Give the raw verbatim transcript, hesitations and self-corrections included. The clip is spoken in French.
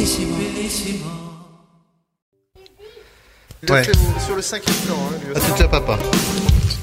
Ouais. Sur le cinquième temps, hein, lui Ah, aussi. c'est déjà papa.